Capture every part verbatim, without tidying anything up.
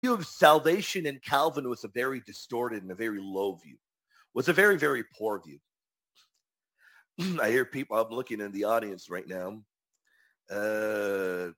view of salvation in Calvin was a very distorted and a very low view. Was a very, very poor view. I hear people, I'm looking in the audience right now. Uh,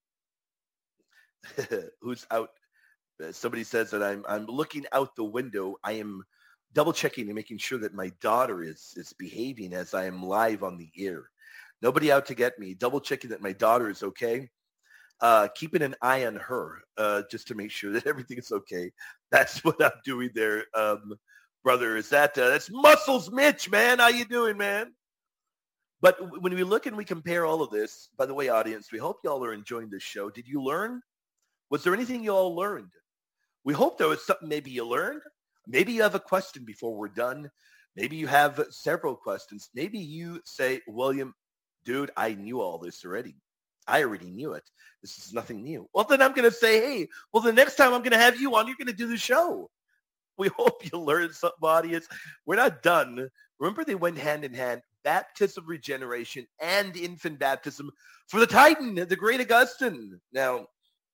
who's out? Uh, Somebody says that I'm I'm looking out the window. I am double checking and making sure that my daughter is is behaving as I am live on the air. Nobody out to get me. Double checking that my daughter is okay. Uh, keeping an eye on her uh, just to make sure that everything is okay. That's what I'm doing there, um, brother. Is that uh, that's Muscles Mitch, man? How you doing, man? But when we look and we compare all of this, by the way, audience, we hope y'all are enjoying this show. Did you learn? Was there anything you all learned? We hope there was something maybe you learned. Maybe you have a question before we're done. Maybe you have several questions. Maybe you say, William, dude, I knew all this already. I already knew it. This is nothing new. Well, then I'm going to say, hey, well, the next time I'm going to have you on, you're going to do the show. We hope you learned something, audience. We're not done. Remember, they went hand in hand. Baptism, regeneration, and infant baptism for the Titan, the great Augustine. Now,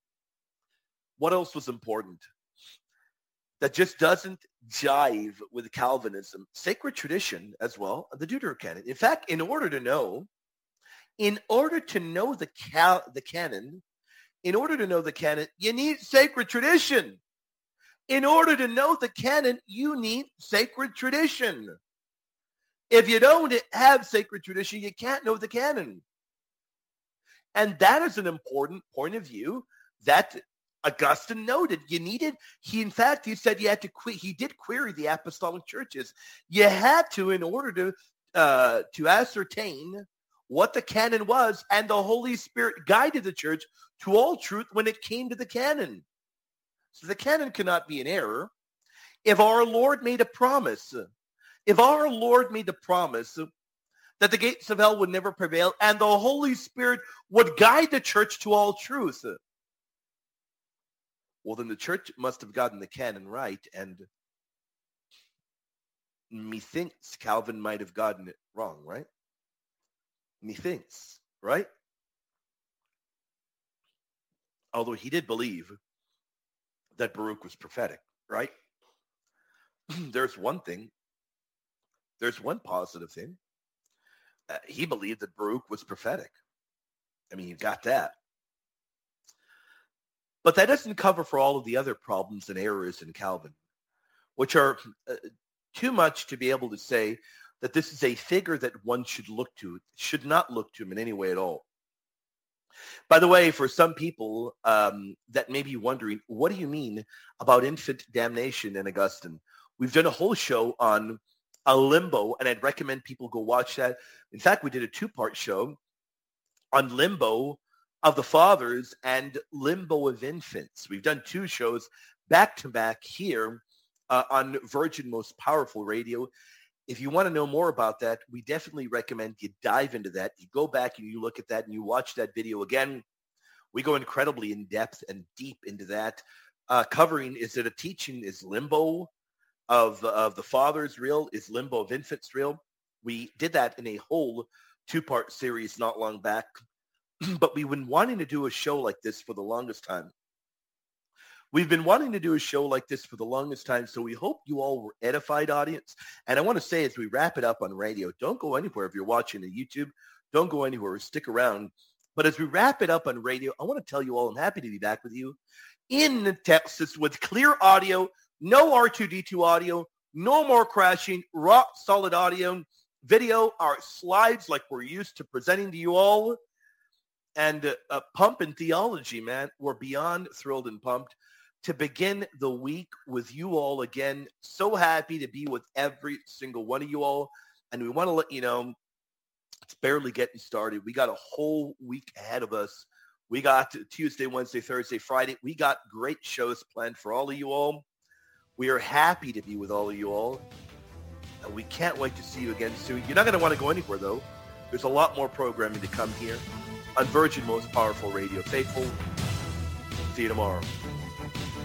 what else was important? That just doesn't jive with Calvinism. Sacred tradition as well, the Deuterocanon. In fact, in order to know, in order to know the cal- the canon, in order to know the canon, you need sacred tradition. In order to know the canon, you need sacred tradition. If you don't have sacred tradition, you can't know the canon. And that is an important point of view that Augustine noted. You needed, he, in fact, he said you had to, que- he did query the apostolic churches. You had to, in order to, uh, to ascertain what the canon was, and the Holy Spirit guided the church to all truth when it came to the canon. So the canon cannot be an error. If our Lord made a promise, if our Lord made a promise that the gates of hell would never prevail and the Holy Spirit would guide the church to all truth, well, then the church must have gotten the canon right, and methinks Calvin might have gotten it wrong, right? Methinks, right? Although he did believe that Baruch was prophetic, right? There's one thing. There's one positive thing. Uh, he believed that Baruch was prophetic. I mean, you got that. But that doesn't cover for all of the other problems and errors in Calvin, which are uh, too much to be able to say that this is a figure that one should look to, should not look to him in any way at all. By the way, for some people um, that may be wondering, what do you mean about infant damnation in Augustine? We've done a whole show on a limbo, and I'd recommend people go watch that. In fact, we did a two-part show on limbo of the fathers and limbo of infants. We've done two shows back-to-back here uh, on Virgin Most Powerful Radio. If you want to know more about that, we definitely recommend you dive into that. You go back and you look at that and you watch that video again. We go incredibly in depth and deep into that, uh, covering, is it a teaching, is limbo of, of the fathers real? Is limbo of infants real? We did that in a whole two-part series not long back. But we've been wanting to do a show like this for the longest time. We've been wanting to do a show like this for the longest time, so we hope you all were edified, audience. And I want to say, as we wrap it up on radio, don't go anywhere if you're watching on YouTube. Don't go anywhere. Stick around. But as we wrap it up on radio, I want to tell you all I'm happy to be back with you in Texas with clear audio, no R two D two audio, no more crashing, rock solid audio, video, our slides like we're used to presenting to you all. And uh, uh, Pump and Theology, man, we're beyond thrilled and pumped to begin the week with you all again. So happy to be with every single one of you all. And we want to let you know, it's barely getting started. We got a whole week ahead of us. We got Tuesday, Wednesday, Thursday, Friday. We got great shows planned for all of you all. We are happy to be with all of you all. And we can't wait to see you again soon. You're not going to want to go anywhere, though. There's a lot more programming to come here on Virgin Most Powerful Radio. Faithful. See you tomorrow.